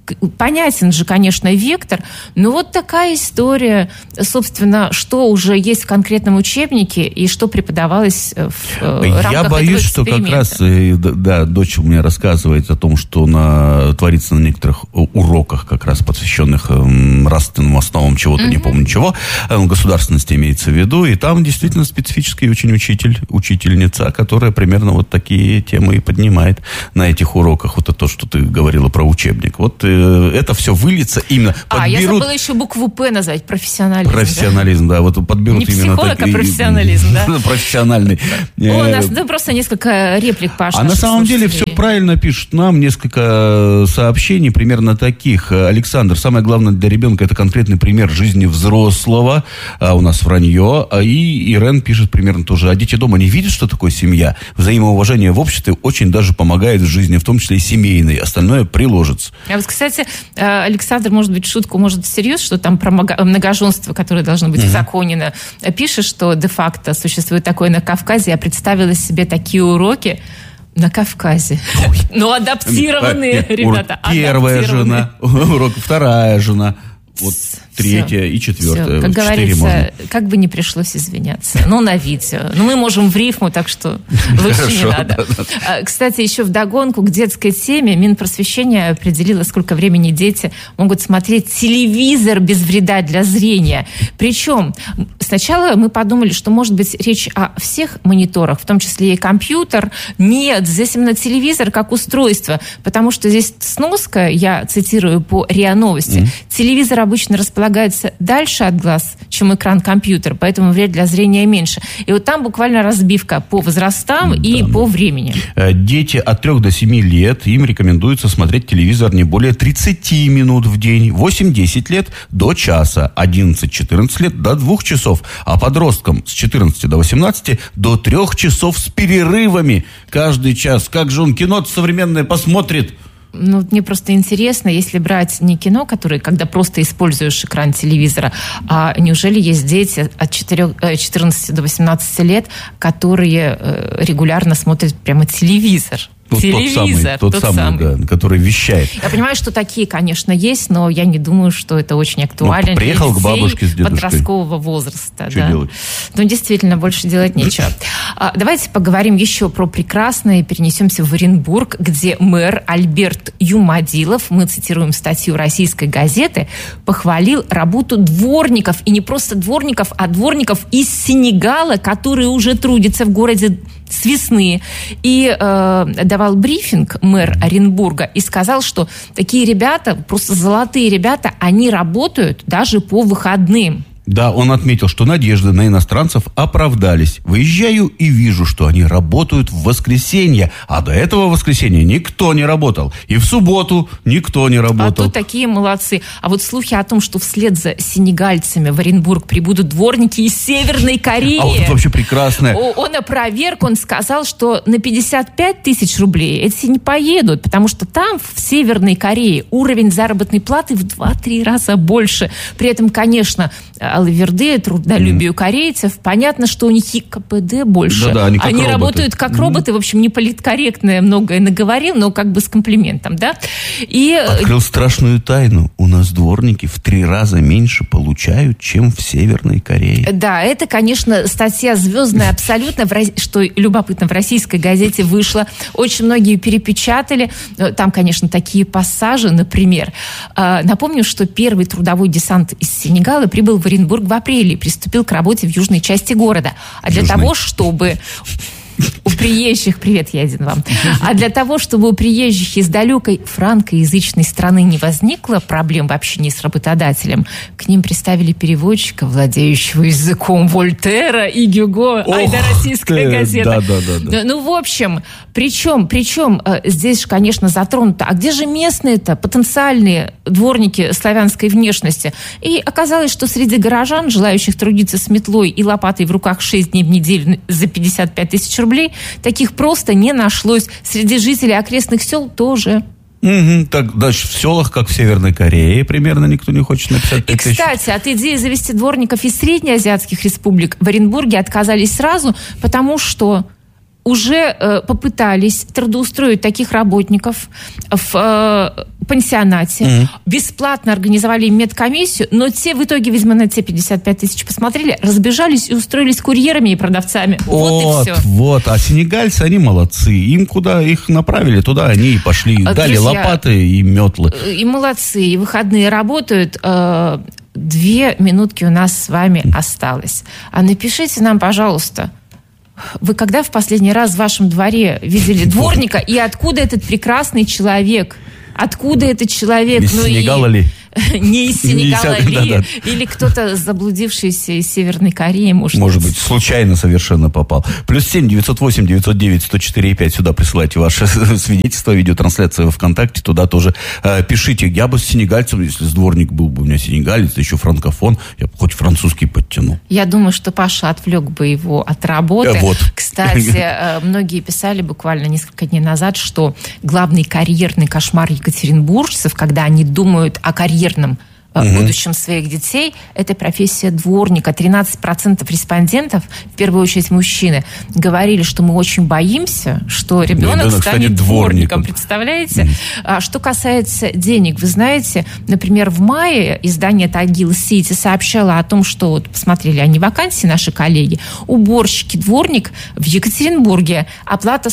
понятен же, конечно, вектор, но вот такая история, собственно, что уже есть в конкретном учебнике и что преподавалось в рамках Я боюсь, что как раз, да, дочь у меня рассказывает о том, что творится на некоторых уроках, как раз посвященных нравственным основам чего-то, не помню чего, государственности имеется в виду, и там действительно специфический очень учительница, которая примерно вот такие темы и поднимает на этих уроках. Вот это то, что ты говорила про учебник. Вот это все выльется именно... я забыла еще букву «П» назвать, профессионализм. Профессионализм, да. Вот подберут не именно психолог, а профессионализм, да. Профессиональный. У нас просто несколько реплик, Паша. А на самом деле все правильно пишут нам. Несколько сообщений примерно таких. Александр, самое главное для ребенка — это конкретный пример жизни взрослого. А у нас вранье. И Ирен пишет примерно тоже. А дети дома не видят, что такое семья. Взаимоуважение в обществе очень даже помогает в жизни, в том числе и семейной. Остальное приложится. А вот, кстати, Александр, может быть, шутку, может, всерьез, что там про многоженство, которое должно быть узаконено, пишет, что де-факто существует такое на Кавказе. Я представила себе такие уроки на Кавказе. Ну, адаптированные, ребята. Первая жена, урок, вторая жена. Вот третья и четвертая. Как говорится, как бы не пришлось извиняться. Ну, на видео. Ну, мы можем в рифму, так что лучше не надо. Кстати, еще вдогонку к детской теме Минпросвещение определило, сколько времени дети могут смотреть телевизор без вреда для зрения. Причем сначала мы подумали, что может быть речь о всех мониторах, в том числе и компьютер. Нет, здесь именно телевизор как устройство, потому что здесь сноска, я цитирую по РИА Новости, телевизор обычно располагается дальше от глаз, чем экран компьютера, поэтому вред для зрения меньше. И вот там буквально разбивка по возрастам и по времени. Дети от 3 до 7 лет, им рекомендуется смотреть телевизор не более 30 минут в день, 8-10 лет до часа, 11-14 лет до 2 часов, а подросткам с 14 до 18 до 3 часов с перерывами каждый час. Как же он кино современное посмотрит? Ну, мне просто интересно, если брать не кино, которое, когда просто используешь экран телевизора, а неужели есть дети от 14 до 18 лет, которые регулярно смотрят прямо телевизор? Телевизор, тот самый, да, который вещает. Я понимаю, что такие, конечно, есть, но я не думаю, что это очень актуально. Приехал к бабушке с дедушкой. Подросткового возраста. Что делать? Ну, действительно, больше делать нечего. Давайте поговорим еще про прекрасное и перенесемся в Оренбург, где мэр Альберт Юмадилов, мы цитируем статью российской газеты, похвалил работу дворников. И не просто дворников, а дворников из Сенегала, которые уже трудятся в городе с весны. И давал брифинг мэр Оренбурга и сказал, что такие ребята, просто золотые ребята, они работают даже по выходным. Да, он отметил, что надежды на иностранцев оправдались. Выезжаю и вижу, что они работают в воскресенье. А до этого воскресенья никто не работал. И в субботу никто не работал. А тут такие молодцы. А вот слухи о том, что вслед за сенегальцами в Оренбург прибудут дворники из Северной Кореи. А вот это вообще прекрасно. Он опроверг, он сказал, что на 55 тысяч рублей эти не поедут, потому что там, в Северной Корее, уровень заработной платы в 2-3 раза больше. При этом, конечно, алаверды, трудолюбию корейцев. Понятно, что у них и КПД больше. Да, они работают как роботы. В общем, не политкорректно многое наговорил, но как бы с комплиментом, да? И открыл страшную тайну. У нас дворники в 3 раза меньше получают, чем в Северной Корее. Да, это, конечно, статья звездная абсолютно, что любопытно, в российской газете вышла. Очень многие перепечатали. Там, конечно, такие пассажи, например. Напомню, что первый трудовой десант из Сенегала прибыл в Оренбург в апреле и приступил к работе в южной части города. А для того, чтобы у приезжих, привет, Ядин вам, а для того, чтобы у приезжих из далекой франкоязычной страны не возникло проблем в общении с работодателем, к ним приставили переводчика, владеющего языком Вольтера и Гюго. Ай да, российская газета. Да. Ну, в общем, причем здесь же, конечно, затронуто. А где же местные-то потенциальные дворники славянской внешности? И оказалось, что среди горожан, желающих трудиться с метлой и лопатой в руках 6 дней в неделю за 55 тысяч рублей, таких просто не нашлось. Среди жителей окрестных сел тоже. Так, дальше в селах, как в Северной Корее, примерно никто не хочет на 55 тысяч. И, кстати, от идеи завести дворников из среднеазиатских республик в Оренбурге отказались сразу, потому что уже попытались трудоустроить таких работников в пансионате, бесплатно организовали им медкомиссию, но те в итоге, видимо, на те 55 тысяч посмотрели, разбежались и устроились курьерами и продавцами. Вот и все. Вот. А сенегальцы, они молодцы. Им куда их направили, туда они и пошли. Дали лопаты и метлы. И молодцы, и выходные работают. 2 минутки у нас с вами осталось. А напишите нам, пожалуйста, вы когда в последний раз в вашем дворе видели дворника, и откуда этот прекрасный человек? Откуда этот человек? Из Сенегала ли? Не из Сенегала ли? Или кто-то заблудившийся из Северной Кореи, может быть, случайно совершенно попал. +7 908 909 104 5. Сюда присылайте ваше свидетельство, видеотрансляция во ВКонтакте, туда тоже пишите. Я бы с сенегальцем, если дворник был бы у меня сенегалец, еще франкофон, я бы хоть французский подтянул. Я думаю, что Паша отвлек бы его от работы. Кстати, многие писали буквально несколько дней назад, что главный карьерный кошмар екатеринбуржцев, когда они думают о карьерном будущем своих детей, это профессия дворника. 13% респондентов, в первую очередь мужчины, говорили, что мы очень боимся, что ребенок станет дворником. Представляете? А что касается денег, вы знаете, например, в мае издание Тагил Сити сообщало о том, что, вот посмотрели они вакансии, наши коллеги, уборщики, дворник в Екатеринбурге, оплата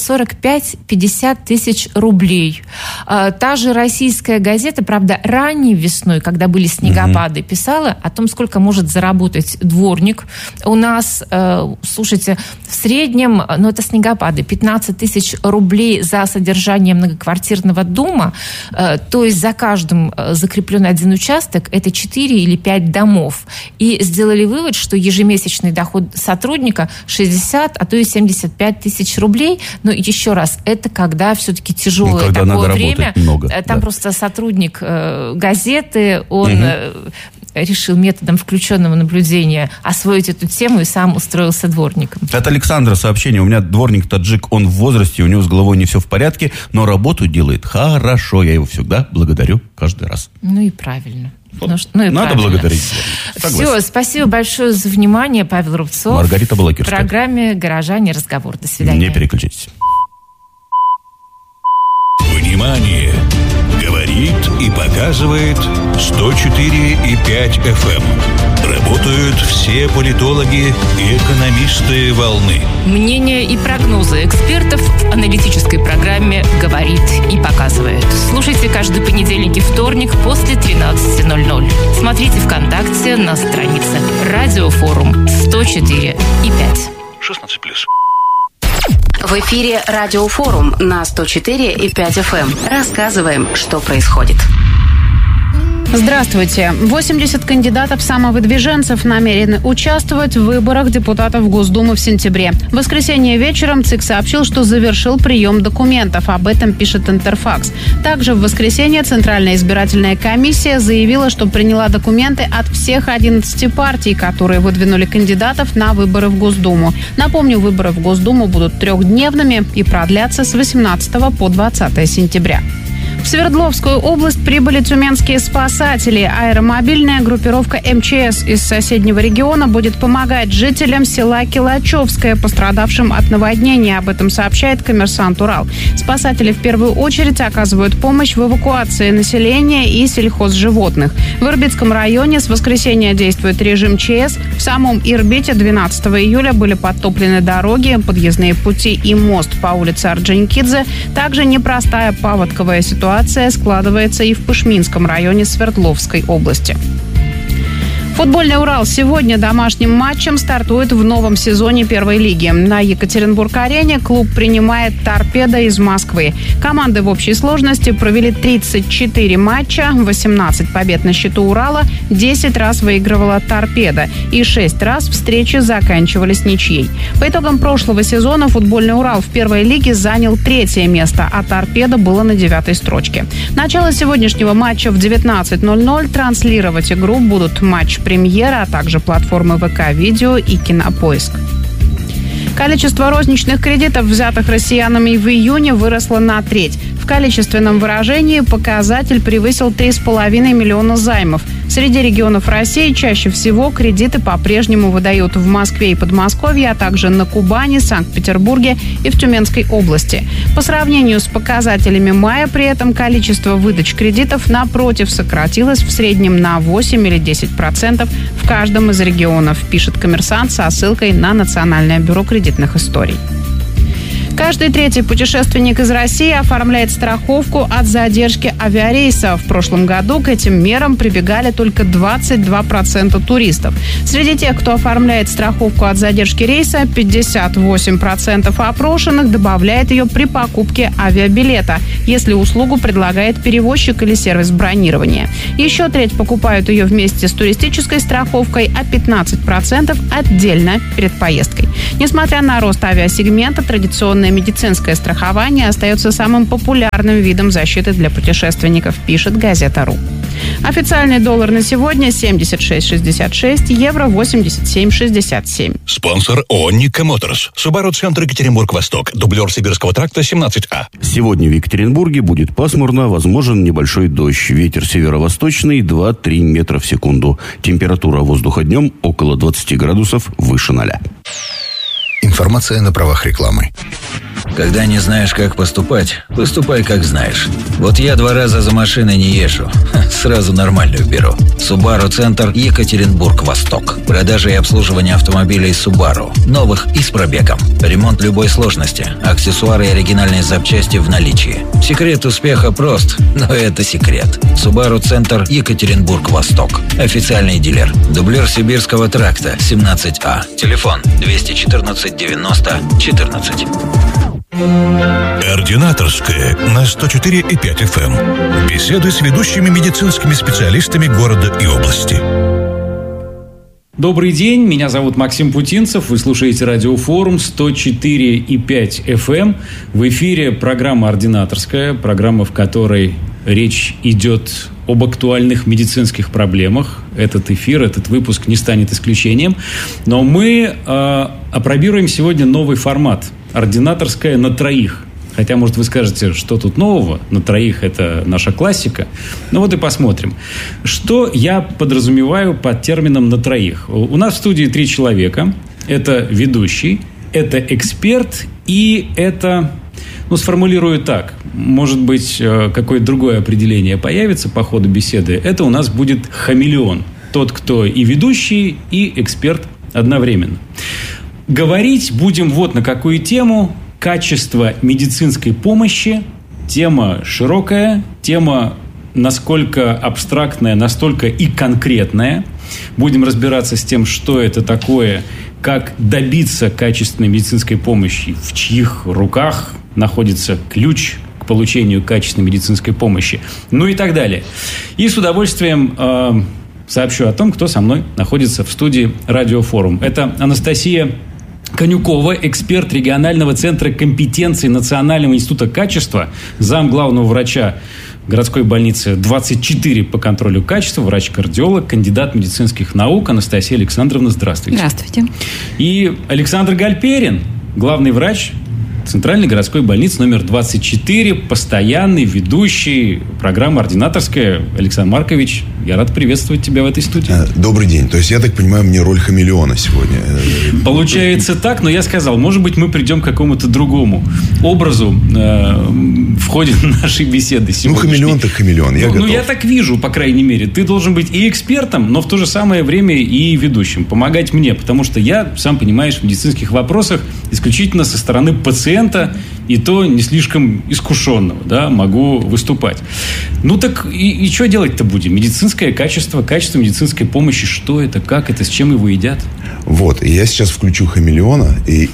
45-50 тысяч рублей. Та же российская газета, правда, ранней весной, когда были снегопады, писала о том, сколько может заработать дворник. У нас, слушайте, в среднем, это снегопады, 15 тысяч рублей за содержание многоквартирного дома, то есть за каждым закреплен один участок, это 4 или 5 домов. И сделали вывод, что ежемесячный доход сотрудника 60, а то и 75 тысяч рублей. Но еще раз, это когда все-таки тяжелое такое время. Там просто сотрудник газеты, он решил методом включенного наблюдения освоить эту тему и сам устроился дворником. От Александра сообщение. У меня дворник-таджик, он в возрасте, у него с головой не все в порядке, но работу делает хорошо. Я его всегда благодарю каждый раз. Ну и правильно. Надо благодарить. Все, спасибо большое за внимание. Павел Рубцов. Маргарита Балакирская. В программе «Горожане. Разговор». До свидания. Не переключайтесь. Внимание! Говорит и показывает 104,5 FM. Работают все политологи и экономисты волны. Мнения и прогнозы экспертов в аналитической программе «Говорит и показывает». Слушайте каждый понедельник и вторник после 13:00. Смотрите ВКонтакте на странице «Радиофорум 104,5». 16+. В эфире «Радиофорум» на 104,5 FM. Рассказываем, что происходит. Здравствуйте. 80 кандидатов-самовыдвиженцев намерены участвовать в выборах депутатов Госдумы в сентябре. В воскресенье вечером ЦИК сообщил, что завершил прием документов. Об этом пишет Интерфакс. Также в воскресенье Центральная избирательная комиссия заявила, что приняла документы от всех 11 партий, которые выдвинули кандидатов на выборы в Госдуму. Напомню, выборы в Госдуму будут 3-дневными и продлятся с 18 по 20 сентября. В Свердловскую область прибыли тюменские спасатели. Аэромобильная группировка МЧС из соседнего региона будет помогать жителям села Килачевское, пострадавшим от наводнения. Об этом сообщает «Коммерсант Урал». Спасатели в первую очередь оказывают помощь в эвакуации населения и сельхозживотных. В Ирбитском районе с воскресенья действует режим ЧС. В самом Ирбите 12 июля были подтоплены дороги, подъездные пути и мост по улице Орджоникидзе. Также непростая паводковая ситуация складывается и в Пышминском районе Свердловской области. Футбольный «Урал» сегодня домашним матчем стартует в новом сезоне первой лиги. На Екатеринбург-арене клуб принимает «Торпедо» из Москвы. Команды в общей сложности провели 34 матча, 18 побед на счету «Урала», 10 раз выигрывала «Торпедо» и 6 раз встречи заканчивались ничьей. По итогам прошлого сезона футбольный «Урал» в первой лиге занял 3-е место, а «Торпедо» было на 9-й строчке. Начало сегодняшнего матча в 19:00. Транслировать игру будут матч «Премьера», а также платформы ВК-видео и Кинопоиск. Количество розничных кредитов, взятых россиянами в июне, выросло на треть. В количественном выражении показатель превысил 3,5 миллиона займов. Среди регионов России чаще всего кредиты по-прежнему выдают в Москве и Подмосковье, а также на Кубани, Санкт-Петербурге и в Тюменской области. По сравнению с показателями мая, при этом количество выдач кредитов, напротив, сократилось в среднем на 8 или 10% в каждом из регионов, пишет «Коммерсант» со ссылкой на Национальное бюро кредитных историй. Каждый третий путешественник из России оформляет страховку от задержки авиарейса. В прошлом году к этим мерам прибегали только 22% туристов. Среди тех, кто оформляет страховку от задержки рейса, 58% опрошенных добавляет ее при покупке авиабилета, если услугу предлагает перевозчик или сервис бронирования. Еще треть покупают ее вместе с туристической страховкой, а 15% отдельно перед поездкой. Несмотря на рост авиасегмента, традиционное медицинское страхование остается самым популярным видом защиты для путешественников, пишет «Газета.ру». Официальный доллар на сегодня 76,66, евро 87,67. Спонсор ООО «Ника Моторс». Subaru Центр Екатеринбург-Восток. Дублер Сибирского тракта 17А. Сегодня в Екатеринбурге будет пасмурно, возможен небольшой дождь. Ветер северо-восточный 2-3 метра в секунду. Температура воздуха днем около 20 градусов выше 0. Информация на правах рекламы. Когда не знаешь, как поступать, поступай, как знаешь. Вот я 2 раза за машиной не езжу. Сразу нормальную беру. Subaru Центр Екатеринбург-Восток. Продажа и обслуживание автомобилей Subaru. Новых и с пробегом. Ремонт любой сложности. Аксессуары и оригинальные запчасти в наличии. Секрет успеха прост, но это секрет. Subaru Центр Екатеринбург-Восток. Официальный дилер. Дублер Сибирского тракта 17А. Телефон 214 90 14. Ординаторская на 104,5 FM. Беседы с ведущими медицинскими специалистами города и области. Добрый день, меня зовут Максим Путинцев. Вы слушаете радиофорум 104,5 FM. В эфире программа «Ординаторская», программа, в которой речь идет об актуальных медицинских проблемах. Этот эфир, этот выпуск не станет исключением. Но мы опробируем сегодня новый формат «Ординаторская на троих». Хотя, может, вы скажете, что тут нового? На троих это наша классика. Ну вот и посмотрим. Что я подразумеваю под термином «на троих»? У нас в студии 3 человека. Это ведущий, это эксперт и это... Ну, сформулирую так. Может быть, какое-то другое определение появится по ходу беседы. Это у нас будет хамелеон. Тот, кто и ведущий, и эксперт одновременно. Говорить будем вот на какую тему. Качество медицинской помощи. Тема широкая. Тема насколько абстрактная, настолько и конкретная. Будем разбираться с тем, что это такое, как добиться качественной медицинской помощи, в чьих руках находится ключ к получению качественной медицинской помощи, ну и так далее. И с удовольствием сообщу о том, кто со мной находится в студии «Радиофорум». Это Анастасия Конюкова, эксперт регионального центра компетенции Национального института качества, зам главного врача городской больницы 24 по контролю качества, врач-кардиолог, кандидат медицинских наук. Анастасия Александровна, здравствуйте. Здравствуйте. И Александр Гальперин, главный врач Центральной городской больницы номер 24, постоянный ведущий программы «Ординаторская». Александр Маркович, я рад приветствовать тебя в этой студии. Добрый день. То есть, я так понимаю, мне роль хамелеона сегодня. Получается так, но я сказал, может быть, мы придем к какому-то другому образу в ходе нашей беседы сегодняшней. Ну, хамелеон так хамелеон, я готов. Ну, я так вижу, по крайней мере. Ты должен быть и экспертом, но в то же самое время и ведущим. Помогать мне, потому что я, сам понимаешь, в медицинских вопросах исключительно со стороны пациента, и то не слишком искушенного, да, могу выступать. Ну так и что делать-то будем? Медицинское качество медицинской помощи, что это, как это, с чем его едят? Вот, и я сейчас включу хамелеона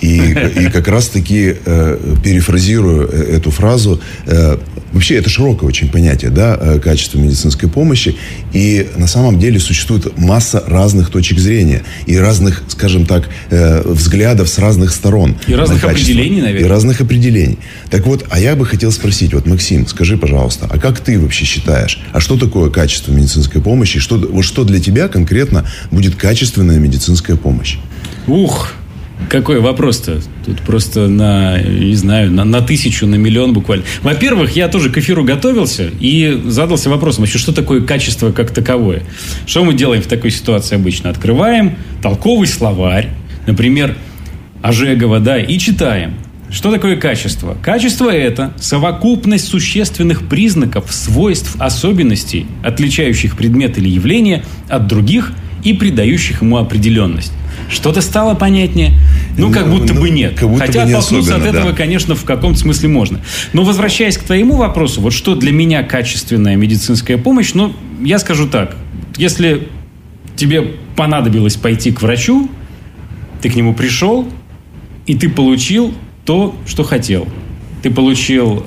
и как раз-таки перефразирую эту фразу. Вообще, это широкое очень понятие, да, качество медицинской помощи. И на самом деле существует масса разных точек зрения и разных, скажем так, взглядов с разных сторон. И разных определений, наверное. И разных определений. Так вот, а я бы хотел спросить, вот, Максим, скажи, пожалуйста, а как ты вообще считаешь, а что такое качество медицинской помощи? Что для тебя конкретно будет качественная медицинская помощь? Ух, Какой вопрос-то? Тут просто на 1000, на миллион буквально. Во-первых, я тоже к эфиру готовился и задался вопросом, вообще, что такое качество как таковое? Что мы делаем в такой ситуации обычно? Открываем толковый словарь, например, Ожегова, да, и читаем. Что такое качество? Качество – это совокупность существенных признаков, свойств, особенностей, отличающих предмет или явление от других и придающих ему определенность. Что-то стало понятнее? Как будто бы нет. Хотя оттолкнуться от этого, конечно, в каком-то смысле можно. Но возвращаясь к твоему вопросу, вот что для меня качественная медицинская помощь, я скажу так. Если тебе понадобилось пойти к врачу, ты к нему пришел, и ты получил то, что хотел. Ты получил,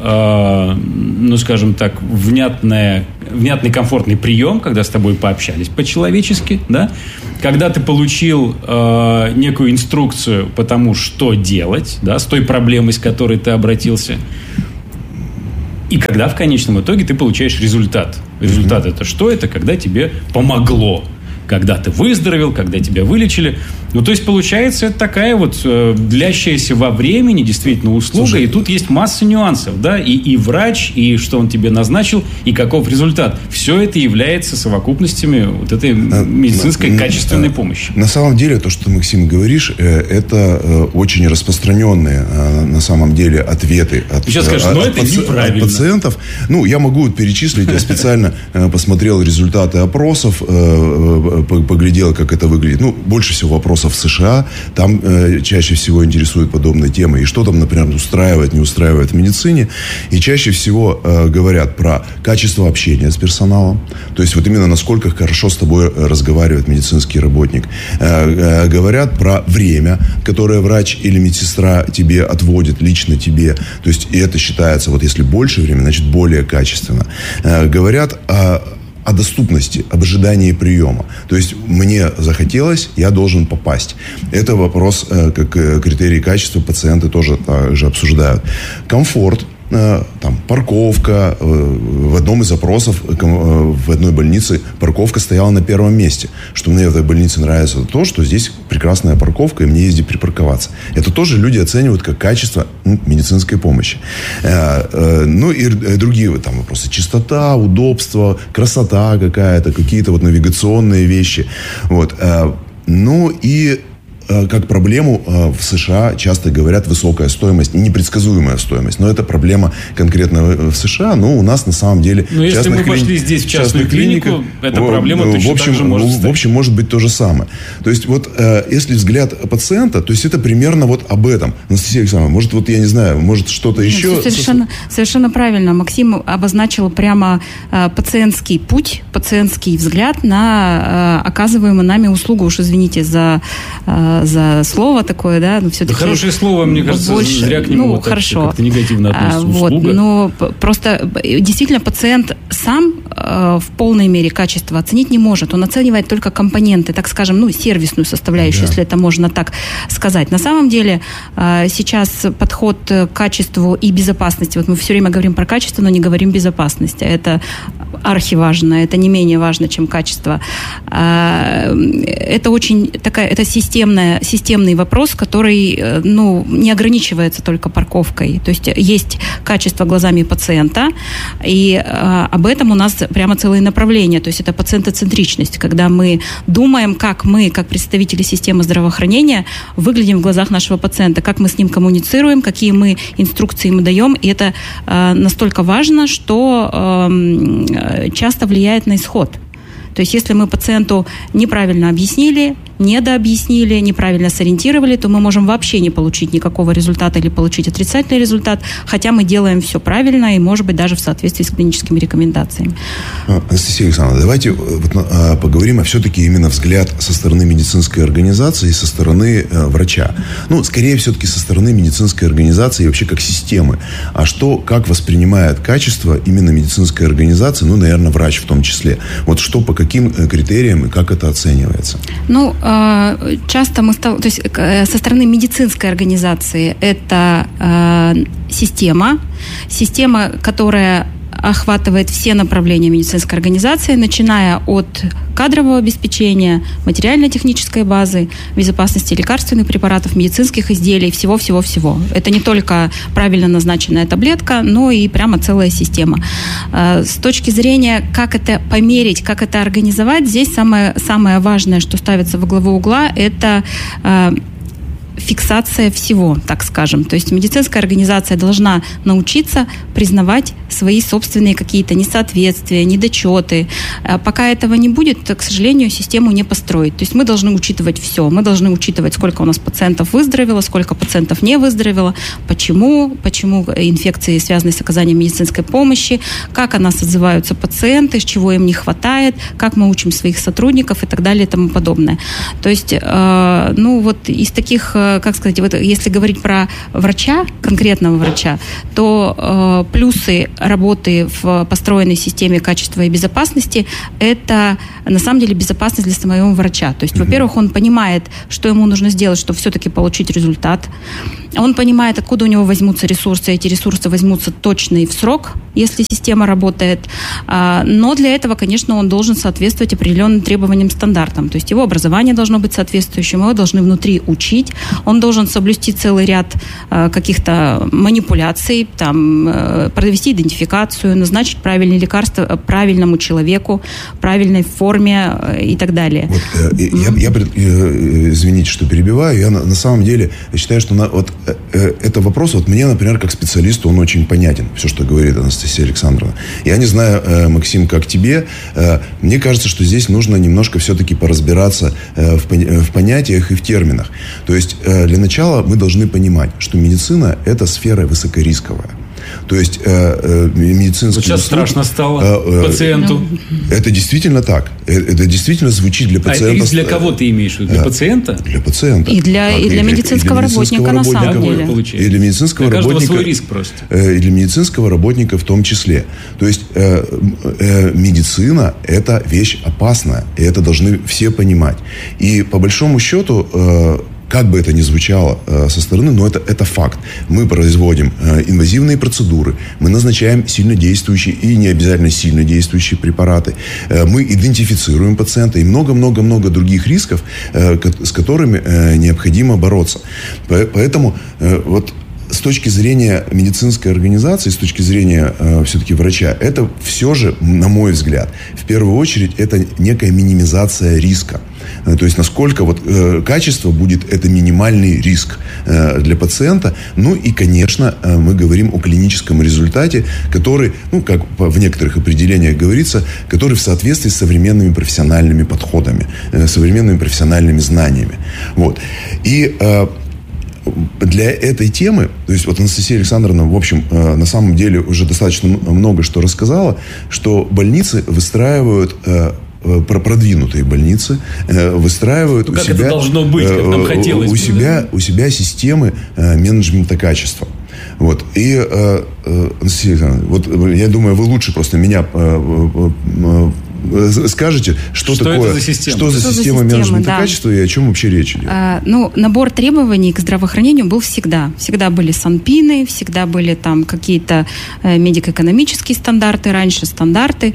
скажем так, внятный, комфортный прием, когда с тобой пообщались по-человечески, да? Когда ты получил некую инструкцию по тому, что делать, да, с той проблемой, с которой ты обратился. И когда в конечном итоге ты получаешь результат. Результат это что? Это когда тебе помогло. Когда ты выздоровел, когда тебя вылечили. То есть, получается, это такая вот длящаяся во времени действительно услуга. Слушай, и тут есть масса нюансов, да, и врач, и что он тебе назначил, и каков результат. Все это является совокупностями вот этой медицинской качественной помощи. На самом деле, то, что ты, Максим, говоришь, это очень распространенные, на самом деле, ответы от пациентов. Я могу перечислить, я специально посмотрел результаты опросов, поглядел, как это выглядит. Больше всего вопросов в США. Там чаще всего интересуют подобные темы. И что там, например, устраивает, не устраивает в медицине. И чаще всего говорят про качество общения с персоналом. То есть, вот именно насколько хорошо с тобой разговаривает медицинский работник. Говорят про время, которое врач или медсестра тебе отводит, лично тебе. То есть, и это считается, вот если больше времени, значит, более качественно. Говорят о доступности, об ожидании приема. То есть, мне захотелось, я должен попасть. Это вопрос, как критерий качества, пациенты тоже также обсуждают. Комфорт. Парковка. В одном из запросов в одной больнице парковка стояла на первом месте. Что мне в этой больнице нравится то, что здесь прекрасная парковка, и мне есть где припарковаться. Это тоже люди оценивают как качество медицинской помощи. И другие вопросы. Чистота, удобство, красота какая-то, какие-то навигационные вещи. Как проблему в США часто говорят высокая стоимость и непредсказуемая стоимость. Но это проблема конкретно в США. Но у нас на самом деле... если мы пошли здесь в частную клинику, эта проблема точно так же может стать. В общем, может быть то же самое. То есть, если взгляд пациента, то есть это примерно об этом. Анастасия Александровна, может, я не знаю, может, что-то еще... Совершенно правильно. Максим обозначил прямо пациентский путь, пациентский взгляд на оказываемую нами услугу. Уж извините за слово такое, да, но все-таки... Хорошее слово, мне кажется, зря к нему как-то негативно относится. Услуга. Но просто действительно пациент сам в полной мере качество оценить не может. Он оценивает только компоненты, так скажем, сервисную составляющую, если это можно так сказать. На самом деле сейчас подход к качеству и безопасности, мы все время говорим про качество, но не говорим безопасность. Это архиважно, это не менее важно, чем качество. Это очень это системный вопрос, который, не ограничивается только парковкой. То есть есть качество глазами пациента, и об этом у нас прямо целые направления. То есть это пациентоцентричность, когда мы думаем, как мы, как представители системы здравоохранения, выглядим в глазах нашего пациента, как мы с ним коммуницируем, какие мы инструкции ему даем. И это настолько важно, что часто влияет на исход. То есть, если мы пациенту неправильно объяснили, недообъяснили, неправильно сориентировали, то мы можем вообще не получить никакого результата или получить отрицательный результат, хотя мы делаем все правильно и, может быть, даже в соответствии с клиническими рекомендациями. Анастасия Александровна, давайте поговорим все-таки именно взгляд со стороны медицинской организации и со стороны врача. Скорее все-таки со стороны медицинской организации и вообще как системы. А как воспринимает качество именно медицинской организации, наверное, врач в том числе. По каким критериям и как это оценивается? Часто то есть со стороны медицинской организации это система, которая охватывает все направления медицинской организации, начиная от кадрового обеспечения, материально-технической базы, безопасности лекарственных препаратов, медицинских изделий, всего-всего-всего. Это не только правильно назначенная таблетка, но и прямо целая система. С точки зрения, как это померить, как это организовать, здесь самое важное, что ставится во главу угла, это фиксация всего, так скажем. То есть медицинская организация должна научиться признавать свои собственные какие-то несоответствия, недочеты. Пока этого не будет, то, к сожалению, систему не построить. То есть мы должны учитывать все. Мы должны учитывать, сколько у нас пациентов выздоровело, сколько пациентов не выздоровело, почему инфекции связаны с оказанием медицинской помощи, как о нас отзываются пациенты, чего им не хватает, как мы учим своих сотрудников и так далее и тому подобное. То есть, из таких, если говорить про врача, конкретного врача, то плюсы работы в построенной системе качества и безопасности – это, на самом деле, безопасность для самого врача. То есть, во-первых, он понимает, что ему нужно сделать, чтобы все-таки получить результат. Он понимает, откуда у него возьмутся ресурсы. Эти ресурсы возьмутся точно и в срок, если система работает. Но для этого, конечно, он должен соответствовать определенным требованиям, стандартам. То есть его образование должно быть соответствующим, его должны внутри учить. Он должен соблюсти целый ряд каких-то манипуляций, провести идентификацию, назначить правильные лекарства правильному человеку, правильной форме и так далее. Извините, что перебиваю. Я на самом деле считаю, что это вопрос, мне, например, как специалисту, он очень понятен, все, что говорит Анастасия Александровна. Я не знаю, Максим, как тебе. Мне кажется, что здесь нужно немножко все-таки поразбираться в понятиях и в терминах. То есть, для начала мы должны понимать, что медицина – это сфера высокорисковая. То есть медицинские сейчас услуги, страшно стало пациенту. Это действительно так. Это действительно звучит для пациента. Для кого ты имеешь в виду? Для пациента? Для пациента. И для медицинского работника, на самом деле. И для медицинского работника. Свой риск просто. И для медицинского работника в том числе. То есть медицина – это вещь опасная. И это должны все понимать. И по большому счету, как бы это ни звучало со стороны, но это факт. Мы производим инвазивные процедуры, мы назначаем сильнодействующие и не обязательно сильнодействующие препараты, мы идентифицируем пациента и много-много-много других рисков, с которыми необходимо бороться. Поэтому с точки зрения медицинской организации, с точки зрения все-таки врача, это все же, на мой взгляд, в первую очередь, это некая минимизация риска. То есть, насколько качество будет, это минимальный риск для пациента. Ну и, конечно, мы говорим о клиническом результате, который, как в некоторых определениях говорится, который в соответствии с современными профессиональными подходами, современными профессиональными знаниями. И для этой темы, то есть Анастасия Александровна, в общем, на самом деле уже достаточно много что рассказала, что больницы выстраивают, продвинутые больницы выстраивают у себя системы менеджмента качества. И, Анастасия Александровна, я думаю, вы лучше просто меня скажете, что такое, за система менеджмента качества и о чем вообще речь идет? Набор требований к здравоохранению был всегда. Всегда были санпины, всегда были там какие-то медико-экономические стандарты, раньше стандарты.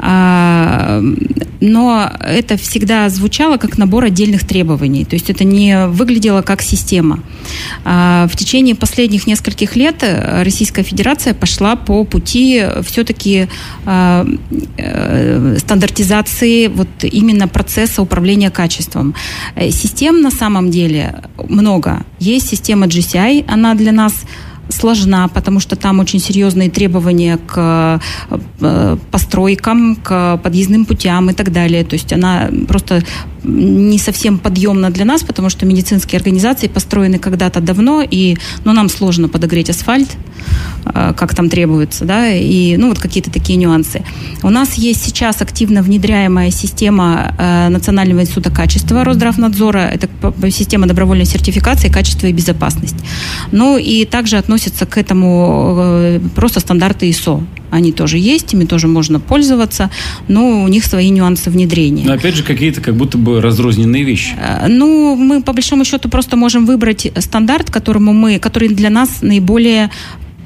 Но это всегда звучало как набор отдельных требований. То есть это не выглядело как система. В течение последних нескольких лет Российская Федерация пошла по пути все-таки стандартизации именно процесса управления качеством. Систем на самом деле много. Есть система GCI, она для нас сложна, потому что там очень серьезные требования к постройкам, к подъездным путям и так далее. То есть она просто не совсем подъемна для нас, потому что медицинские организации построены когда-то давно, и нам сложно подогреть асфальт, как там требуется, и какие-то такие нюансы. У нас есть сейчас активно внедряемая система Национального института качества Росздравнадзора, это система добровольной сертификации качества и безопасность. И также относятся к этому просто стандарты ISO. Они тоже есть, ими тоже можно пользоваться, но у них свои нюансы внедрения. Но опять же какие-то как будто бы разрозненные вещи. Мы по большому счету просто можем выбрать стандарт, который для нас наиболее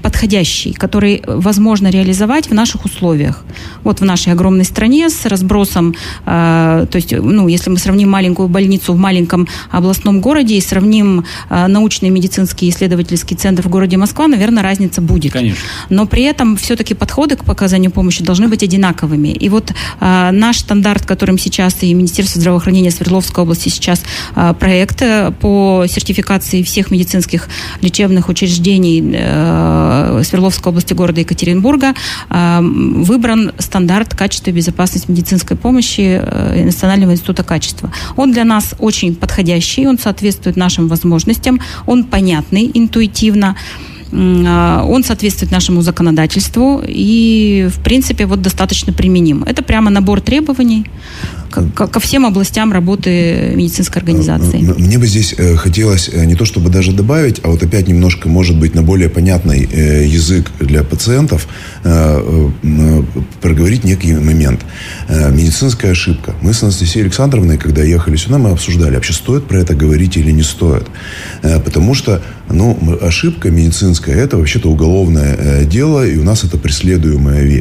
подходящий, который возможно реализовать в наших условиях. Вот в нашей огромной стране с разбросом, то есть, если мы сравним маленькую больницу в маленьком областном городе и сравним научный медицинский исследовательский центр в городе Москва, наверное, разница будет. Конечно. Но при этом все-таки подходы к оказанию помощи должны быть одинаковыми. И вот наш стандарт, которым сейчас и Министерство здравоохранения Свердловской области сейчас проект по сертификации всех медицинских лечебных учреждений Свердловской области города Екатеринбурга, выбран стандарт качества и безопасности медицинской помощи Национального института качества. Он для нас очень подходящий, он соответствует нашим возможностям, он понятный интуитивно, он соответствует нашему законодательству и, в принципе, достаточно применим. Это прямо набор требований ко всем областям работы медицинской организации. Мне бы здесь хотелось не то чтобы даже добавить, а опять немножко, может быть, на более понятный язык для пациентов проговорить некий момент. Медицинская ошибка. Мы с Анастасией Александровной, когда ехали сюда, мы обсуждали, вообще стоит про это говорить или не стоит. Потому что ошибка медицинская – это вообще-то уголовное дело, и у нас это преследуемая вещь.